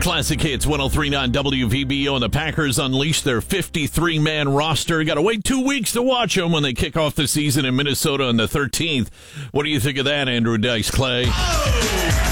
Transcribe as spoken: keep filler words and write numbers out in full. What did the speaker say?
Classic Hits one oh three point nine W V B O, and the Packers unleash their fifty-three man roster. Got to wait two weeks to watch them when they kick off the season in Minnesota on the thirteenth. What do you think of that, Andrew Dice Clay? Oh!